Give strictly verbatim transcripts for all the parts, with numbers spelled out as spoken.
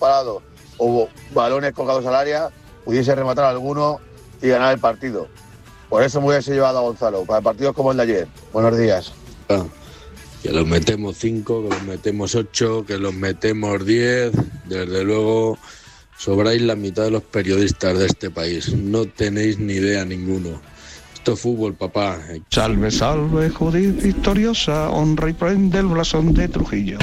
parados o balones colgados al área, pudiese rematar alguno y ganar el partido. Por eso me hubiese llevado a Gonzalo, para partidos como el de ayer. Buenos días. Ah, que los metemos cinco, que los metemos ocho, que los metemos diez. Desde luego sobráis la mitad de los periodistas de este país. No tenéis ni idea ninguno. Esto es fútbol, papá. Salve, salve, Judith victoriosa, honra y prende el blasón de Trujillo.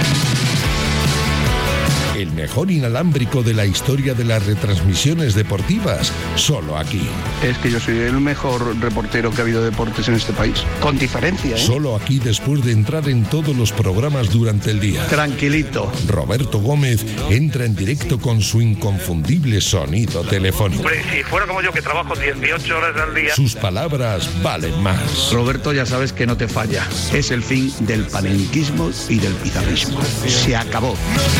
El mejor inalámbrico de la historia de las retransmisiones deportivas, solo aquí. Es que yo soy el mejor reportero que ha habido de deportes en este país, con diferencia, ¿eh? Solo aquí después de entrar en todos los programas durante el día. Tranquilito. Roberto Gómez entra en directo con su inconfundible sonido telefónico. Hombre, si fuera como yo que trabajo dieciocho horas al día. Sus palabras valen más. Roberto, ya sabes que no te falla. Es el fin del panenquismo y del pizarrismo. Se acabó.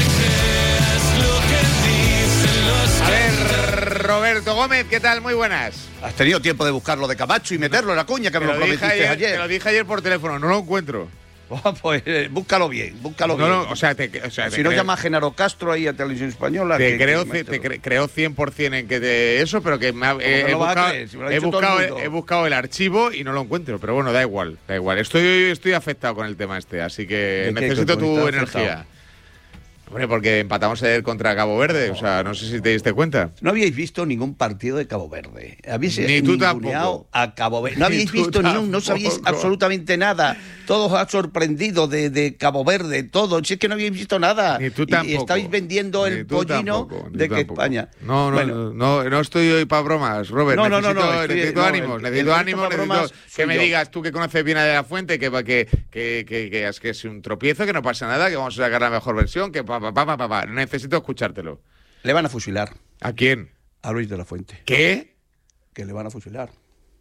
A ver, Roberto Gómez, ¿qué tal? Muy buenas. Has tenido tiempo de buscarlo de Camacho y meterlo en la cuña que me lo, lo prometiste ayer, ayer. Te lo dije ayer por teléfono, no lo encuentro. Oh, pues eh, búscalo bien, búscalo no, bien. No, o sea, te, o sea, si te no creo, llama a Genaro Castro ahí a Televisión Española. Te que, creo, que te cre, creo cien por ciento en que de eso, pero que me ha, eh, he, buscado, si me he, buscado, he buscado el archivo y no lo encuentro. Pero bueno, da igual, da igual. Estoy, estoy afectado con el tema este, así que necesito tu energía. Hombre, porque empatamos ayer contra Cabo Verde, o sea, no sé si te diste cuenta. No habíais visto ningún partido de Cabo Verde. Habéis ni tú tampoco. A Cabo Verde. No habéis visto ni un, no sabíais absolutamente nada. Todo os ha sorprendido de, de Cabo Verde, todo. Si es que no habéis visto nada. Ni tú tampoco. Y, y estáis vendiendo el pollino tampoco, de que tampoco. España. No, no, bueno. no, no, no estoy hoy para bromas, Robert. No, no, necesito, no, no, estoy, necesito no, ánimos, el, necesito el ánimos, necesito que me yo. digas tú que conoces bien a De La Fuente, que, que, que, que, que, es, que es un tropiezo, que no pasa nada, que vamos a sacar la mejor versión, que pa, pa, pa, pa, pa. Necesito escuchártelo. Le van a fusilar. ¿A quién? A Luis de la Fuente. ¿Qué? Que le van a fusilar.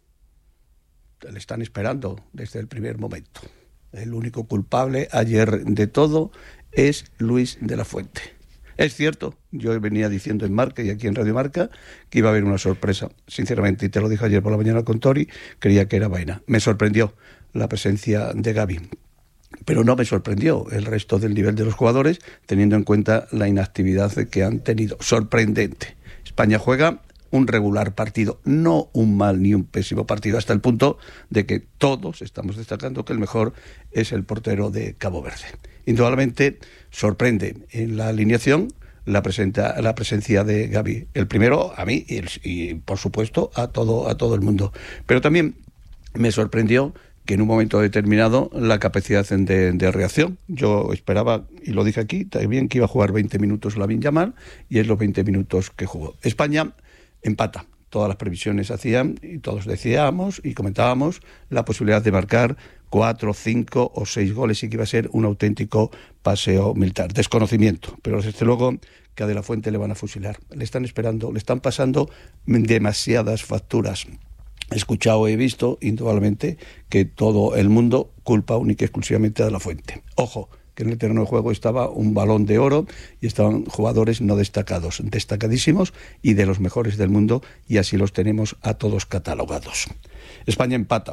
Le están esperando desde el primer momento. El único culpable ayer de todo es Luis de la Fuente. Es cierto, yo venía diciendo en Marca y aquí en Radio Marca que iba a haber una sorpresa. Sinceramente, y te lo dije ayer por la mañana con Tori, creía que era vaina. Me sorprendió la presencia de Gavi. Pero no me sorprendió el resto del nivel de los jugadores, teniendo en cuenta la inactividad que han tenido. Sorprendente. España juega un regular partido, no un mal ni un pésimo partido, hasta el punto de que todos estamos destacando que el mejor es el portero de Cabo Verde. Indudablemente sorprende en la alineación la, presenta, la presencia de Gavi. El primero a mí y, el, y por supuesto a todo, a todo el mundo. Pero también me sorprendió que en un momento determinado la capacidad de, de reacción. Yo esperaba, y lo dije aquí, también que iba a jugar veinte minutos Lamine Yamal, y es los veinte minutos que jugó. España empata. Todas las previsiones hacían, y todos decíamos y comentábamos, la posibilidad de marcar cuatro, cinco o seis goles y que iba a ser un auténtico paseo militar. Desconocimiento, pero desde luego que a De la Fuente le van a fusilar. Le están esperando, le están pasando demasiadas facturas. He escuchado, he visto, indudablemente, que todo el mundo culpa única y exclusivamente a De la Fuente. Ojo, que en el terreno de juego estaba un Balón de Oro y estaban jugadores no destacados, destacadísimos y de los mejores del mundo, y así los tenemos a todos catalogados. España empata.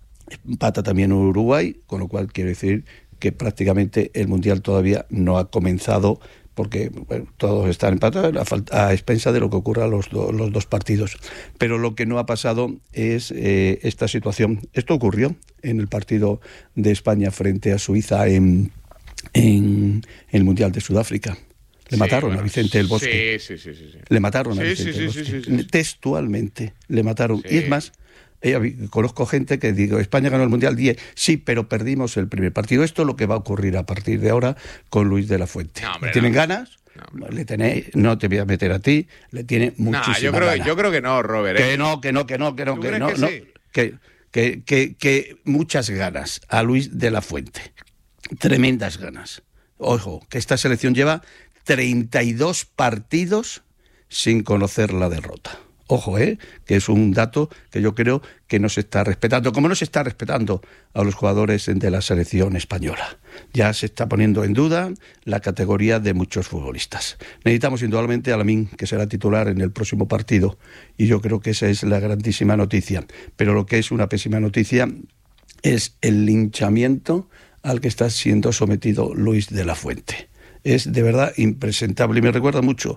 Empata también Uruguay, con lo cual quiero decir que prácticamente el Mundial todavía no ha comenzado, porque bueno, todos están empatados a, falta, a expensa de lo que ocurra a los, do, los dos partidos. Pero lo que no ha pasado es eh, esta situación. Esto ocurrió en el partido de España frente a Suiza en, en, en el Mundial de Sudáfrica. Le sí, mataron bueno, a Vicente del Bosque. Sí, sí, sí, sí. Le mataron sí, a Vicente sí, del sí, Bosque. Sí, sí, sí. Textualmente le mataron. Sí. Y es más, Eh, conozco gente que digo, España ganó el Mundial diez, sí, pero perdimos el primer partido. Esto es lo que va a ocurrir a partir de ahora con Luis de la Fuente. No, hombre, ¿Tienen no. ganas? No, le tenéis, no te voy a meter a ti, le tiene muchísimas nah, yo creo, ganas. Yo creo que no, Robert. ¿eh? Que no, que no, que no, que no, que no, que, no sí? que, que, que, que muchas ganas a Luis de la Fuente. Tremendas ganas. Ojo, que esta selección lleva treinta y dos partidos sin conocer la derrota. Ojo, ¿eh? Que es un dato que yo creo que no se está respetando, como no se está respetando a los jugadores de la selección española. Ya se está poniendo en duda la categoría de muchos futbolistas. Necesitamos indudablemente a Lamine, que será titular en el próximo partido, y yo creo que esa es la grandísima noticia. Pero lo que es una pésima noticia es el linchamiento al que está siendo sometido Luis de la Fuente. es de verdad impresentable y me recuerda mucho